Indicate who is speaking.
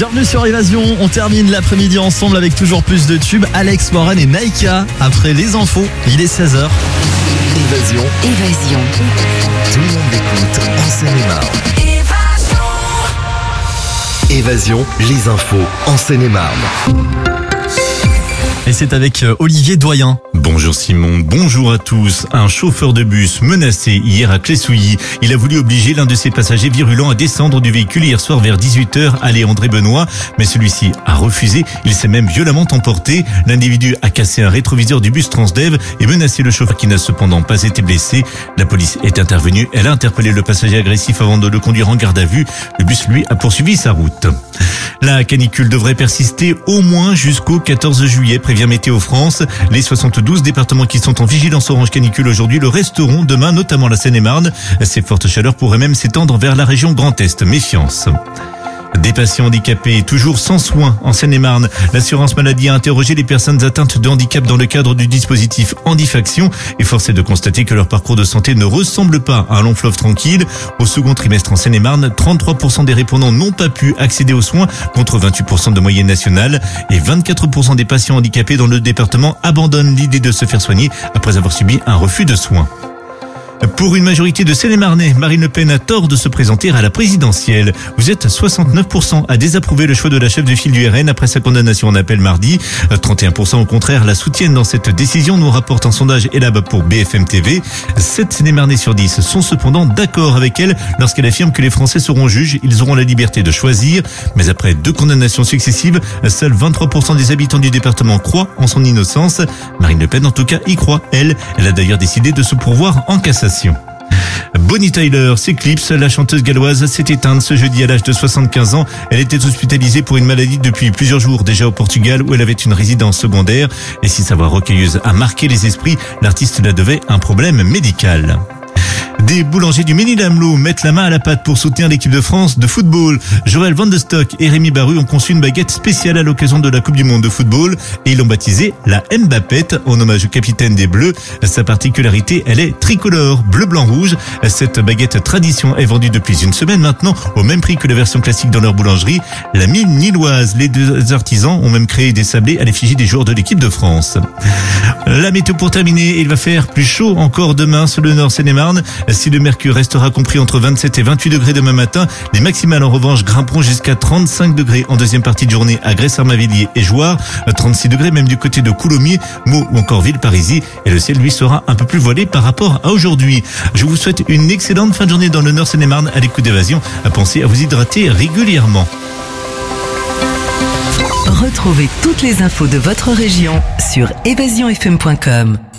Speaker 1: Bienvenue sur Évasion, on termine l'après-midi ensemble avec toujours plus de tubes. Alex Warren et Naika, après les infos, il est 16h.
Speaker 2: Évasion. Tout le monde l'écoute en Seine-et-Marne. Évasion, les infos en Seine-et-Marne.
Speaker 1: Et c'est avec Olivier Doyen.
Speaker 3: Bonjour Simon, bonjour à tous. Un chauffeur de bus menacé hier à Clessouilly. Il a voulu obliger l'un de ses passagers virulents à descendre du véhicule hier soir vers 18h, allée André Benoît. Mais celui-ci a refusé. Il s'est même violemment emporté. L'individu a cassé un rétroviseur du bus Transdev et menacé le chauffeur qui n'a cependant pas été blessé. La police est intervenue. Elle a interpellé le passager agressif avant de le conduire en garde à vue. Le bus, lui, a poursuivi sa route. La canicule devrait persister au moins jusqu'au 14 juillet, prévient Météo France. Les 72 départements qui sont en vigilance orange canicule aujourd'hui le resteront demain, notamment la Seine-et-Marne. Ces fortes chaleurs pourraient même s'étendre vers la région Grand Est. Méfiance. Des patients handicapés, toujours sans soins en Seine-et-Marne. L'assurance maladie a interrogé les personnes atteintes de handicap dans le cadre du dispositif Handifaction et force est de constater que leur parcours de santé ne ressemble pas à un long fleuve tranquille. Au second trimestre en Seine-et-Marne, 33% des répondants n'ont pas pu accéder aux soins contre 28% de moyenne nationale et 24% des patients handicapés dans le département abandonnent l'idée de se faire soigner après avoir subi un refus de soins. Pour une majorité de Seine-et-Marnais, Marine Le Pen a tort de se présenter à la présidentielle. Vous êtes 69% à désapprouver le choix de la chef de file du RN après sa condamnation en appel mardi. 31% au contraire la soutiennent dans cette décision, nous rapporte un sondage Elab pour BFM TV. 7 Seine-et-Marnais sur 10 sont cependant d'accord avec elle lorsqu'elle affirme que les Français seront juges, ils auront la liberté de choisir. Mais après 2 condamnations successives, seuls 23% des habitants du département croient en son innocence. Marine Le Pen en tout cas y croit, elle a d'ailleurs décidé de se pourvoir en cassation. Bonnie Tyler s'éclipse. La chanteuse galloise s'est éteinte ce jeudi à l'âge de 75 ans. Elle était hospitalisée pour une maladie depuis plusieurs jours déjà au Portugal où elle avait une résidence secondaire. Et si sa voix rocailleuse a marqué les esprits, l'artiste la devait un problème médical. Des boulangers du Mesnil-Amelot mettent la main à la pâte pour soutenir l'équipe de France de football. Joël Van de Stock et Rémi Baru ont conçu une baguette spéciale à l'occasion de la Coupe du Monde de football et ils l'ont baptisée la Mbappette en hommage au capitaine des Bleus. Sa particularité, elle est tricolore, bleu, blanc, rouge. Cette baguette tradition est vendue depuis une semaine maintenant au même prix que la version classique dans leur boulangerie. La mine niloise, les 2 artisans ont même créé des sablés à l'effigie des joueurs de l'équipe de France. La météo pour terminer, il va faire plus chaud encore demain sur le nord Seine-et-Marne. Si le mercure restera compris entre 27 et 28 degrés demain matin, les maximales en revanche grimperont jusqu'à 35 degrés en deuxième partie de journée à Grès-Armavilliers et Jouarre, 36 degrés même du côté de Coulommiers, Meaux ou encore Villeparisis et le ciel lui sera un peu plus voilé par rapport à aujourd'hui. Je vous souhaite une excellente fin de journée dans le nord Seine-et-Marne à l'écoute d'Évasion. Pensez à vous hydrater régulièrement.
Speaker 4: Retrouvez toutes les infos de votre région sur évasionfm.com.